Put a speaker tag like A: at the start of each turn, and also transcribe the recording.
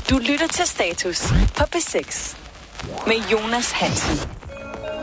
A: Du lytter til Status på B6 med Jonas Hansen.